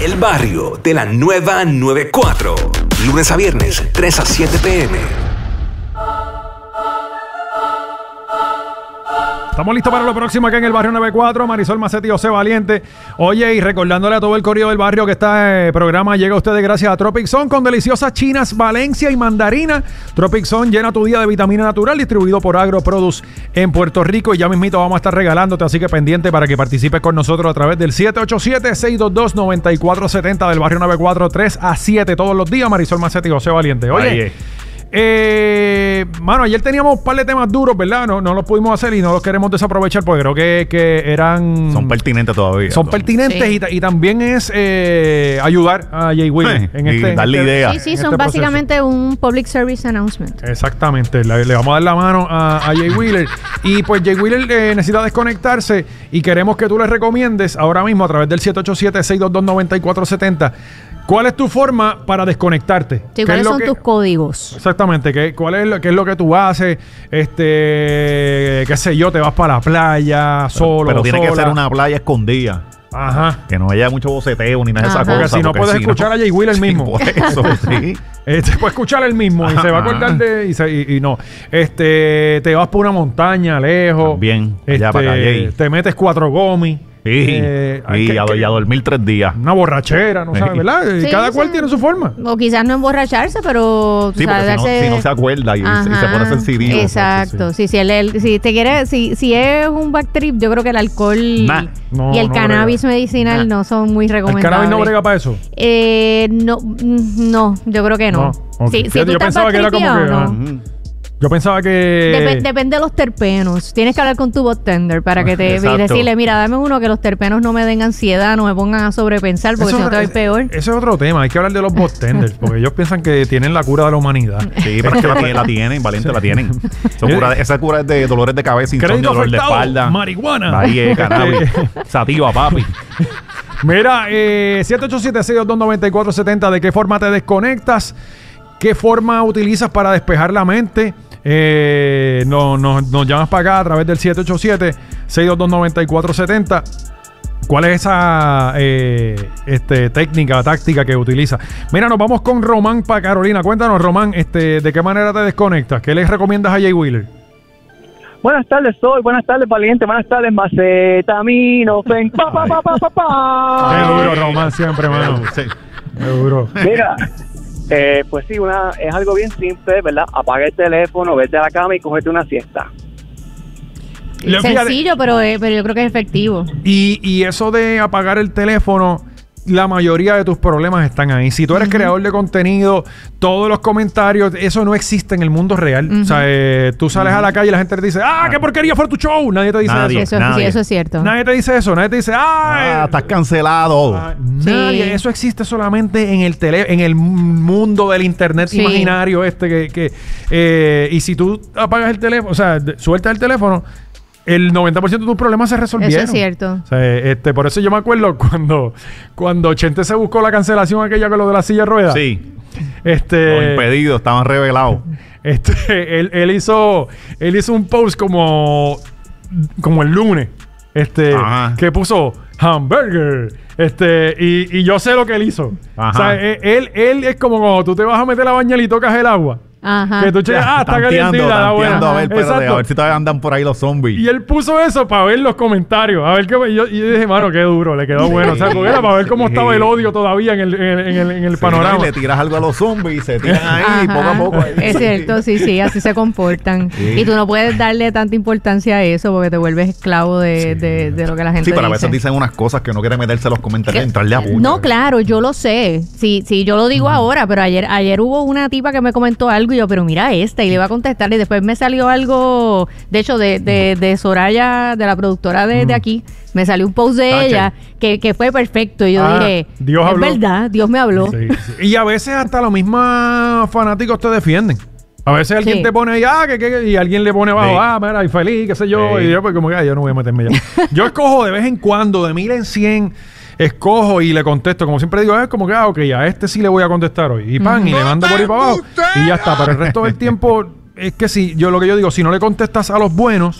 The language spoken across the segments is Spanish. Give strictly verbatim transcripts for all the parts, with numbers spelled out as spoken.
El barrio de la nueva noventa y cuatro. Lunes a viernes, tres a siete p m Estamos listos para lo próximo acá en el barrio noventa y cuatro. Marisol Macetti y José Valiente. Oye, y recordándole a todo el corrido del barrio que este eh, programa llega a ustedes gracias a Tropic Zone con deliciosas chinas, Valencia y mandarina. Tropic Zone llena tu día de vitamina natural, distribuido por Agro Produce en Puerto Rico. Y ya mismito vamos a estar regalándote, así que pendiente para que participes con nosotros a través del siete ocho siete, seis dos dos, nueve cuatro siete cero del barrio noventa y cuatro, tres a siete todos los días. Marisol Macetti y José Valiente. Oye, Ahí Eh, mano, ayer teníamos un par de temas duros, ¿verdad? No, no los pudimos hacer y no los queremos desaprovechar porque creo que, que eran... Son pertinentes todavía. Son pertinentes sí. y, y también es eh, ayudar a Jay Wheeler en este, darle en este, idea. Sí, sí, en son este básicamente proceso. un public service announcement. Exactamente, le, le vamos a dar la mano a, a Jay Wheeler. Y pues Jay Wheeler eh, necesita desconectarse y queremos que tú le recomiendes ahora mismo a través del siete ocho siete, seis dos dos, nueve cuatro siete cero. ¿Cuál es tu forma para desconectarte? Sí, ¿cuáles son que, tus códigos? Exactamente, ¿qué, cuál es lo, qué es lo que tú haces? Este, qué sé yo, te vas para la playa, solo, Pero, pero tiene sola. que ser una playa escondida. Ajá. Que no haya mucho boceteo ni nada de esa Porque cosa. si no porque puedes si escuchar no, a Jay Wheeler sí, mismo. por eso, sí. Este, puede escuchar el mismo y Ajá. se va a acordar de... Y, se, y, y no. Este, te vas por una montaña lejos. Bien, este, ya para acá, Jay. Te metes cuatro gomis. Sí, eh, y, que, a, que, y a dormir tres días. Una borrachera, no Sí. sabes, ¿verdad? Sí, Cada sí. cual tiene su forma. O quizás no emborracharse, pero... Sí, porque si no, si no se acuerda y, y se pone sensitivo. Exacto. Sí. Sí, si, el, el, si te quiere, si, si es un back trip, yo creo que el alcohol Nah. No, y el no cannabis brega. medicinal Nah. no son muy ¿El recomendables. cannabis no brega para eso? Eh, no, mm, no, yo creo que no. No, ok. Si, si Fíjate, tú yo estás pensaba que era como backtripeado, que, no. Ujú. Yo pensaba que... Dep- depende de los terpenos. Tienes que hablar con tu bartender para que te Exacto. y decirle, mira, dame uno que los terpenos no me den ansiedad, no me pongan a sobrepensar, porque Eso si no es- te va a ir peor. Ese es otro tema. Hay que hablar de los bartenders porque ellos piensan que tienen la cura de la humanidad. Sí, pero es que la, tienen, la tienen, Valiente, la tienen. Esa cura, esa cura es de dolores de cabeza, insomnio, Crédito dolor de afectado, espalda. marihuana. Ahí es cannabis. Sativa, papi. Mira, eh, siete ocho siete, seis dos dos, nueve cuatro siete cero. ¿De qué forma te desconectas? ¿Qué forma utilizas para despejar la mente? Eh, no, no, nos llamas para acá a través del siete ocho siete, seis dos dos, nueve cuatro siete cero. ¿Cuál es esa eh, este, técnica, táctica que utilizas? Mira, nos vamos con Román para Carolina. Cuéntanos, Román, este, ¿de qué manera te desconectas? ¿Qué les recomiendas a Jay Wheeler? Buenas tardes, Sol. Buenas tardes, Valiente. Buenas tardes, Macetamino. Fen. Pa, pa, pa, pa, pa, pa. Qué duro, Román, siempre, mano. Sí. Qué duro. Mira, eh, pues sí, una, es algo bien simple, ¿verdad? Apaga el teléfono, vete a la cama y cógete una siesta. Le- fíjate, Sencillo, pero, eh, pero yo creo que es efectivo. Y, y eso de apagar el teléfono, la mayoría de tus problemas están ahí. Si tú eres uh-huh. creador de contenido, todos los comentarios, eso no existe en el mundo real. Uh-huh. O sea, eh, tú sales uh-huh. a la calle y la gente te dice, ¡ah, qué porquería fue tu show! Nadie te dice Nadie, eso. Eso, nadie. sí, eso es cierto. Nadie te dice eso. Nadie te dice, ¡ah! Ah, estás cancelado. Ah, Sí. Nadie. Eso existe solamente en el tele, en el mundo del internet Sí. imaginario este que... que eh, y si tú apagas el teléfono, o sea, de- sueltas el teléfono, el noventa por ciento de tus problemas se resolvieron. Eso es cierto. O sea, este, por eso yo me acuerdo cuando, cuando Chente se buscó la cancelación aquella con lo de la silla de ruedas. Sí. Este, Los impedidos estaban revelados. este, él, él hizo, él hizo un post como, como el lunes, este, Ajá. que puso hamburger, este, y, y yo sé lo que él hizo. Ajá. O sea, él, él, él es como cuando tú te vas a meter a bañar y tocas el agua. Ajá. Que tú checas, ah, está Tanteando, calientita, está buena. tanteando, a ver, espérate, Exacto. a ver si todavía andan por ahí los zombies. Y él puso eso para ver los comentarios. A ver qué. Y yo, y yo dije, mano, qué duro, le quedó bueno. O sea, porque era para ver cómo estaba el odio todavía en el, en el, en el, en el Sí, panorama. ¿no? Y le tiras algo a los zombies y se tiran ahí Ajá. poco a poco. Ahí. Es cierto, sí, sí, así se comportan. Sí. Y tú no puedes darle tanta importancia a eso porque te vuelves esclavo de, Sí. de, de lo que la gente Sí, pero a dice. veces dicen unas cosas que no quieren meterse en los comentarios, Que- entrarle a puño. No, claro, yo lo sé. Sí, sí, yo lo digo ahora, pero ayer ayer hubo una tipa que me comentó algo y yo, pero mira esta, y le iba a contestar y después me salió algo, de hecho, de, de, de Soraya, de la productora de, de aquí, me salió un post de Ah, ella que, que fue perfecto y yo Ah, dije, Dios es habló. verdad, Dios me habló. Sí, sí. Y a veces hasta los mismos fanáticos te defienden. A veces alguien Sí. te pone ahí, ah, que, que, que, y alguien le pone abajo, Sí. ah, mira, y feliz, qué sé yo. Sí. Y yo, pues, como que, ah, yo no voy a meterme ya. Yo escojo de vez en cuando, de mil en cien, escojo y le contesto. Como siempre digo, es como que, ah, ok, a este sí le voy a contestar hoy. Y pan, y le mando por ahí para abajo. Y ya está. Pero el resto del tiempo, es que si, yo lo que yo digo, si no le contestas a los buenos,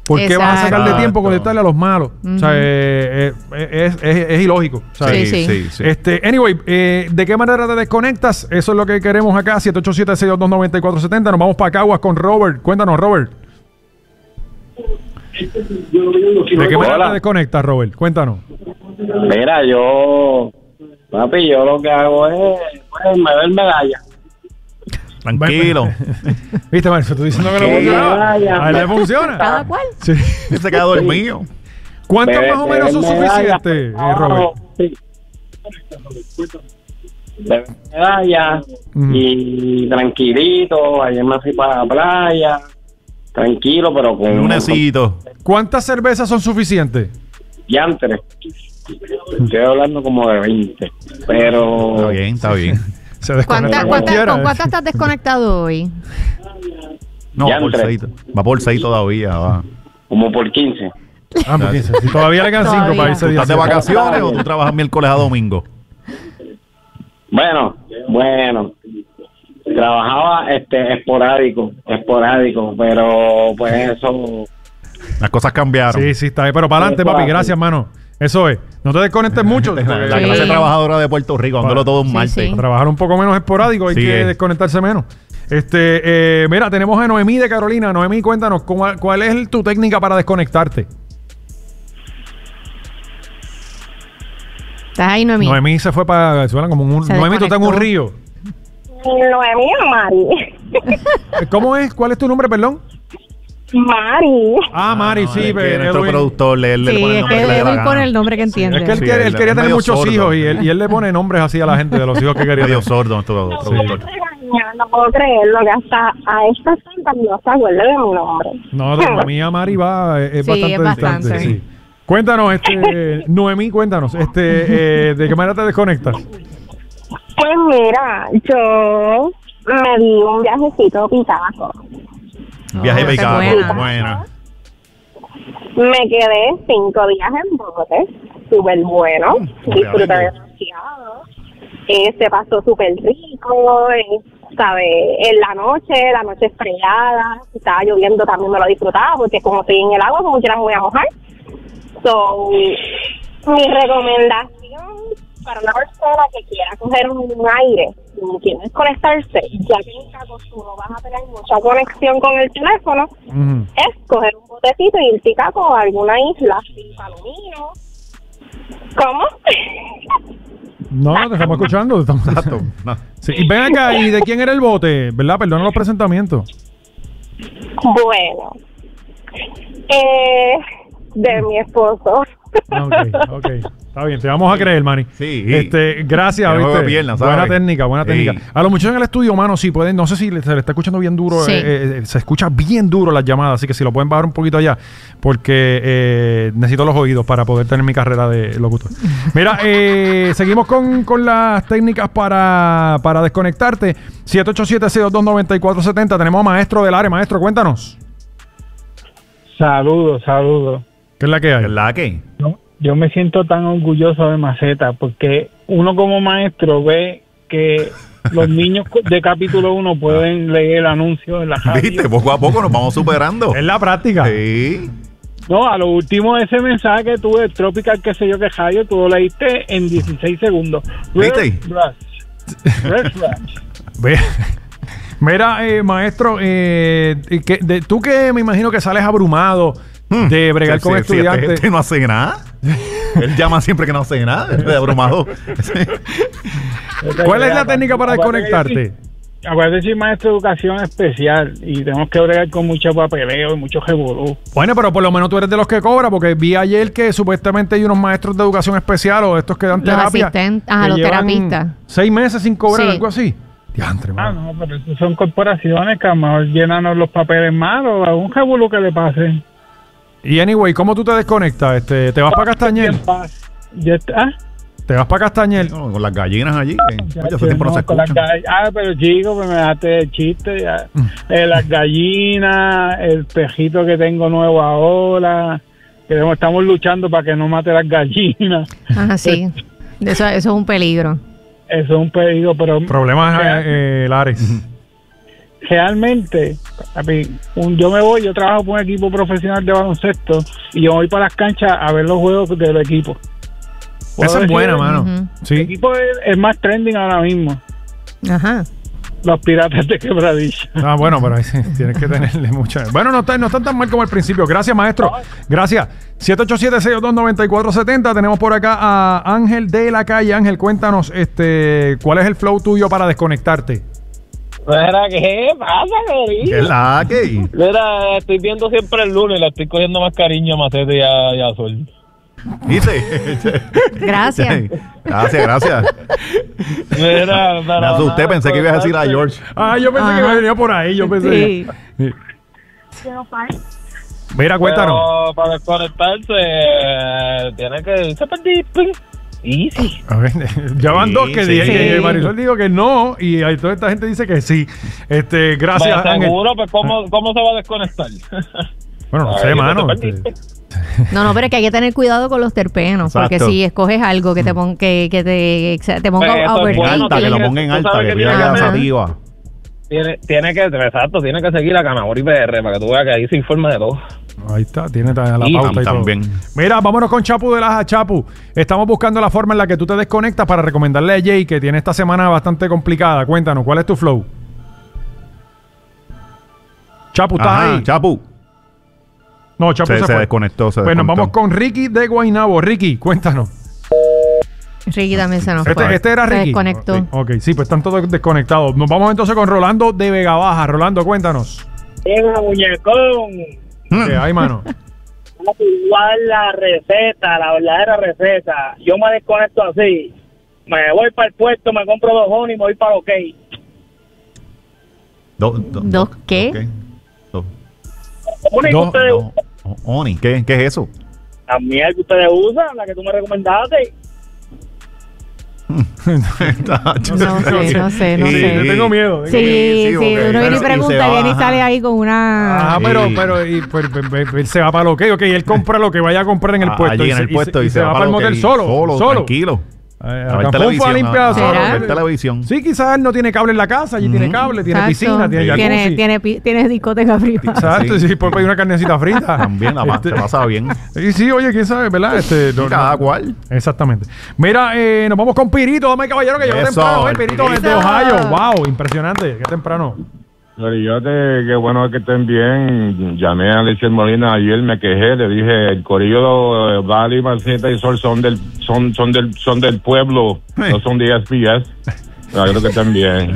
¿Por qué vas a sacar de Exacto. tiempo contestarle a los malos? O sea, eh, eh, es, es, es ilógico. O sea, Sí, Sí, sí. sí, sí. Este, anyway, eh, ¿de qué manera te desconectas? Eso es lo que queremos acá. siete ocho siete, seis dos dos, nueve cuatro siete cero. Nos vamos para Caguas con Robert. Cuéntanos, Robert. ¿De qué manera Hola. te desconectas, Robert? Cuéntanos. Mira, yo, papi, yo lo que hago es, pues, me ver medalla. Tranquilo. ¿Viste, Marcio? Estoy diciendo que no Sí, funciona. vaya. A él le funciona. Cada cual. Sí. Él se queda dormido. ¿Cuántos Beber- más o menos son beber medalla. suficientes, eh, Ah, Robert? sí. Beber medalla Ujú. y tranquilito, ayer me fui para la playa, tranquilo, pero con Lunesito. ¿Cuántas cervezas son suficientes? diantres. Estoy hablando como de veinte, pero Está bien, está bien. Se desconecta ¿Cuánta- cuánta- cualquiera. ¿Con cuántas estás desconectado hoy? No, va por Diantre. seis. Va por seis todavía. Va. como por quince. Ah, pues quince. Si todavía le quedan cinco Todavía. para irse ¿Tú estás de día. vacaciones o tú trabajas miércoles a domingo? Bueno, bueno. Trabajaba este esporádico, esporádico, pero pues eso. Las cosas cambiaron. Sí, sí, está bien. Pero para adelante, papi. Gracias, hermano. Eso es. No te desconectes mucho. La, porque- la Sí. clase trabajadora de Puerto Rico, dándolo todo un Sí, martes. sí. Para trabajar un poco menos esporádico hay Sí, que es. desconectarse menos. Este, eh, mira, tenemos a Noemí de Carolina. Noemí, cuéntanos, ¿cuál, cuál es tu técnica para desconectarte? ¿Estás ahí, Noemí? Noemí se fue para... Suena como un... Se Noemí, tú estás en un desconectó. río. Noemí o Mari. ¿Cómo es? ¿Cuál es tu nombre, perdón? Mari. Ah, Mari, No, sí. es que pero nuestro Edwin- productor le, le Sí, pone el es nombre que que le dé la Edwin pone gana. el nombre que entiende. Es que él, Sí, quiere- él él- quería él tener medio muchos sordo. hijos y él, y él le pone nombres así a la gente de los hijos que quería Medio tener. sordo nuestro productor. No puedo creerlo que hasta a estas tantas no se acuerda de mi nombre. No, Noemí a Mari va, es, es Sí, bastante es bastante. distante. Sí. Cuéntanos, este, Noemí, cuéntanos, este, eh, ¿de qué manera te desconectas? Pues mira, yo me di un viajecito pitazo. Viaje Oh, esa es picado. buena. Buena. Me quedé cinco días en bote, súper bueno, disfruté rico. demasiado. Eh, se pasó súper rico, eh, ¿sabe? En la noche, la noche estrellada, si estaba lloviendo también me lo disfrutaba, porque como estoy en el agua, como quiera me voy a mojar. So, mi recomendación para una persona que quiera coger un aire y quiere desconectarse, ya que en caso tú no vas a tener mucha conexión con el teléfono, Ujú. es coger un botecito y irte a Caco a alguna isla, así, Palomino. ¿Cómo? No, no, te estamos escuchando. te estamos- Exacto. No. Sí, y ven acá, ¿y de quién era el bote? ¿Verdad? Perdona los presentamientos. Bueno, eh, de mi esposo. Ok, ok. Está bien, te vamos a creer, Mani. Sí. Este, gracias, Que no ¿viste? juegue piernas, ¿sabes? Buena técnica, buena Sí. técnica. A los muchachos en el estudio, mano, sí pueden, no sé si le- se le está escuchando bien duro, Sí. eh, eh, se escucha bien duro las llamadas, así que si lo pueden bajar un poquito allá, porque eh, necesito los oídos para poder tener mi carrera de locutor. Mira, eh, seguimos con, con las técnicas para, para desconectarte. siete ocho siete, seis dos dos, nueve cuatro siete cero. Tenemos a Maestro del área. Maestro, cuéntanos. Saludos, saludos. ¿Qué es la que hay? ¿Verdad que? Yo, yo me siento tan orgulloso de Maceta porque uno como maestro ve que los niños de capítulo uno pueden leer el anuncio en la radio. Viste, poco a poco nos vamos superando. Es la práctica. Sí. No, a lo último de ese mensaje que tuve, Tropical, qué sé yo, que radio, tú lo leíste en dieciséis segundos. ¿Viste? Red Rush. Red Rush. Ve- Mira, eh, maestro, eh, y que, de, tú que me imagino que sales abrumado de bregar Sí, con sí, estudiantes. Este, este no hace nada. Él llama siempre que no hace nada. De abrumado. ¿Cuál es la técnica para Acuérdate que desconectarte? sí, acuérdate que soy maestro de educación especial y tenemos que bregar con mucho papeleo y mucho revolú. Bueno, pero por lo menos tú eres de los que cobra, porque vi ayer que supuestamente hay unos maestros de educación especial o estos que dan Los terapia. asistentes, ajá, que los llevan terapistas. Seis meses sin cobrar, Sí. algo así. Diantre, Ah, mano. no, pero estos son corporaciones que a lo mejor llenan los papeles malos, a un revolú que le pase. Y anyway, ¿cómo tú te desconectas? Este, ¿Te vas para Castañel? En paz. Ya está. ¿Te vas para Castañel? No, con las gallinas allí. eh. Ya, Oye, hace tiempo no se con las escuchan. gall- ah, pero chico, pues me dejaste el chiste. Ya. Eh, las gallinas, el pejito que tengo nuevo ahora. Que estamos luchando para que no mate las gallinas. Ajá, sí. Eso, eso es un peligro. Eso es un pedido, pero Problemas, eh, eh, Lares. realmente, papi, un, yo me voy, yo trabajo por un equipo profesional de baloncesto y yo voy para las canchas a ver los juegos del equipo. Esa es buena, mano. Uh-huh. Sí. El equipo es, es más trending ahora mismo. Ajá. Los Piratas de Quebradilla. Ah, bueno, pero ahí sí, tienes que tenerle mucha... Bueno, no, está, no están tan mal como al principio. Gracias, maestro. Gracias. siete ocho siete, seis dos dos, nueve cuatro siete cero. Tenemos por acá a Ángel de la calle. Ángel, cuéntanos, este, ¿cuál es el flow tuyo para desconectarte? Mira, ¿qué pasa, Corillo? ¿Qué es la que? Mira, estoy viendo siempre el lunes, le estoy cogiendo más cariño a Macete y a, y a Sol. ¿Viste? Gracias. Gracias, gracias. Mira, para Me asusté, nada, pensé que ibas a decir a George. Ah, yo pensé Ajá. que venía por ahí. Yo pensé... Sí. Sí. Mira, cuéntanos. Pero para desconectarse, eh, tiene que irse para el deep. Easy. A ver, ya van Sí, dos que, sí. di- que Sí. Marisol dijo que no y ahí toda esta gente dice que sí. Este, gracias, Pues, Ángel. seguro, pues, ¿cómo, ¿cómo se va a desconectar? Bueno, no Ay, sé, que mano. te este, perdiste. No, no, pero es que hay que tener cuidado con los terpenos, porque Exacto. si escoges algo que te ponga que, que te, te ponga Pues, eso es En overthinking. alta, que lo ponga en Tú alta, sabes que que pida tiene la que- sativa. Tiene, tiene que, exacto, tiene que seguir a Canabori P R para que tú veas que ahí se informa de todo. Ahí está, tiene ta- la Y pauta y todo. también. Mira, vámonos con Chapu de Laja. Chapu, estamos buscando la forma en la que tú te desconectas para recomendarle a Jay, que tiene esta semana bastante complicada. Cuéntanos, ¿cuál es tu flow? Chapu, ¿estás Ajá, ahí? Chapu. No, Chapu se, Se, se fue. desconectó, se Pues nos desconectó. vamos con Ricky de Guaynabo. Ricky, cuéntanos. Ricky también se nos Este, fue. este era Se Ricky. desconectó. Ok, ok, sí, pues están todos desconectados. Nos vamos entonces con Rolando de Vega Baja. Rolando, cuéntanos. Llega muñecón. ¿Qué hay, mano? Igual la receta, la verdadera receta. Yo me desconecto así. Me voy para el puerto, me compro dos honey y me voy para OK. Do- do- ¿Dos do- qué? ok. Do- ¿Cómo es que Dos, ustedes do- o- Oni, ¿qué, ¿qué es eso? La miel que ustedes usan, la que tú me recomendaste. No sé, no sé, no Sí, sé. yo tengo miedo. tengo miedo. Sí, sí, sí, ok. uno viene Pero- y y se pregunta, viene y baja. sale ahí con una... Ah, pero, Sí. pero y, pues, pues, pues, él se va para lo que, ok, él compra lo que vaya a comprar en el Ah, puesto. allí y en se- el puesto y, se va para el lo que- motel solo. Solo, Solo. tranquilo. Eh, A ver Cancún fue a televisión. limpiar a- a solo. ¿Será? ver televisión. Sí, quizás él no tiene cable en la casa, allí tiene cable, tiene Exacto. piscina, tiene jacuzzi. tiene, tiene, pi- tiene discoteca privada. Exacto, Sí. sí, puede pedir una carnecita frita. También la Este, se pasa bien. Y sí, oye, quién sabe, ¿verdad? Este, no- Cada no- cual. Exactamente. Mira, eh, nos vamos con Pirito, dame caballero, que llegó Eso, temprano, eh, el Pirito Pirito. desde Ohio. Wow, impresionante, qué temprano. Corillote, qué bueno que estén bien. Llamé a Alicia Molina ayer, me quejé, le dije, el corillo de Vali, Maceta y Sol son del, son, son del, son del pueblo, Hey. no son de S P S. Claro que estén bien.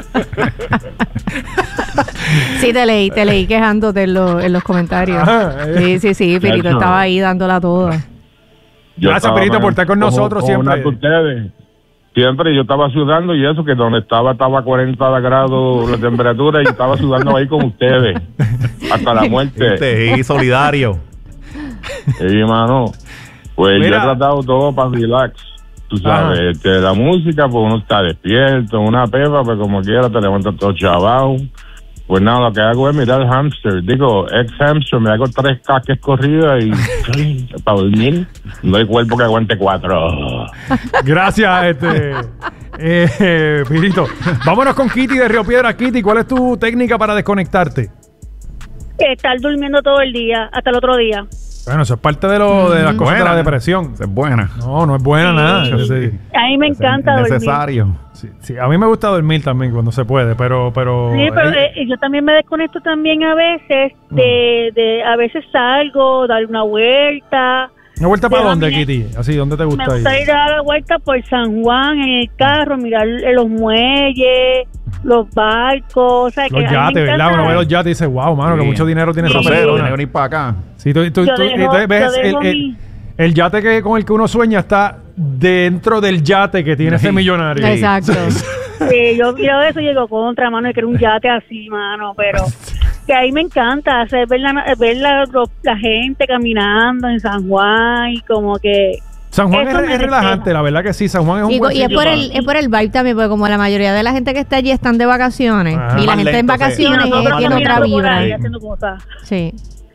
Sí, te leí, te leí quejándote en, los- en los comentarios. Ajá, eh. Sí, sí, sí, Pirito Chacho. estaba ahí dándola toda. Yo Gracias, estaba Pirito, por estar con como- nosotros como siempre. una de ustedes. Siempre yo estaba sudando y eso, que donde estaba estaba a cuarenta grados la temperatura y estaba sudando ahí con ustedes. Hasta la muerte. Este, y solidario. Sí, mano. Pues Mira. yo he tratado todo para relax. Tú sabes, Ajá. este, la música, pues uno está despierto, una pepa, pues como quiera te levantas todo chavao. Pues nada, lo que hago es mirar hamster. Digo, ex hamster, me hago tres caques corridas y para dormir. No hay cuerpo que aguante cuatro. Gracias, este, eh, Pirito. Vámonos con Kitty de Río Piedra. Kitty, ¿cuál es tu técnica para desconectarte? Estar durmiendo todo el día, hasta el otro día. Bueno, eso es parte de, lo, de las cosas de la Buena. depresión. Esa es buena. No, no es buena nada. Sí. Sí, A mí me encanta Es dormir. necesario. sí, sí, a mí me gusta dormir también cuando se puede, pero... pero Sí, pero eh, eh, yo también me desconecto también a veces de, de a veces salgo, dar una vuelta. ¿Una vuelta para de dónde, mami- Kitty? Así, ¿dónde te Me gusta gusta ir? ir a dar la vuelta por San Juan en el carro, mirar los muelles, los barcos, o sea, que Los a mí me yates, ¿verdad? encanta- Uno ve los yates y dice, wow, mano, que Sí. mucho dinero tiene esa Sí. Crucero, tiene persona. que venir para acá. Sí, tú, tú- Yo tú- dejo- y entonces ves yo el, dejo el- mi- el yate que con el que uno sueña está dentro del yate que tiene Sí. ese millonario. Exacto. Sí, yo miro eso y digo, contra, mano, y quiero un yate así, mano, pero que ahí me encanta hacer ver la, ver la, la gente caminando en San Juan y como que... San Juan es, Eso me es relajante, despeja. la verdad que sí. San Juan es un Y, buen y es sitio por para- el es por el vibe también, porque como la mayoría de la gente que está allí están de vacaciones Ajá. y la Más gente en lento, sí. Sí, vacaciones nosotros eh, tiene otra caminando por vibra. ahí haciendo cosas. Sí.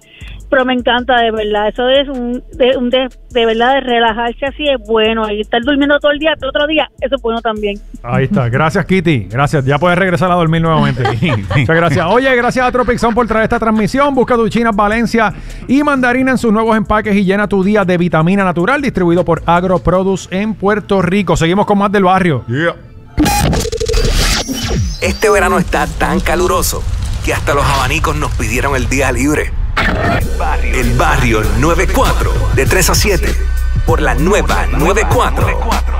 pero me encanta de verdad, eso es un de, un de, de verdad de relajarse así es bueno, y estar durmiendo todo el día, pero otro día, eso es bueno también. Ahí está, gracias Kitty, gracias, ya puedes regresar a dormir nuevamente. Muchas gracias. Oye, gracias a Tropic Zone por traer esta transmisión. Busca tu Chinas Valencia y mandarina en sus nuevos empaques y llena tu día de vitamina natural, distribuido por AgroProduce en Puerto Rico. Seguimos con más del barrio. Yeah. Este verano está tan caluroso que hasta los abanicos nos pidieron el día libre. El barrio noventa y cuatro, de tres a siete, por la nueva noventa y cuatro.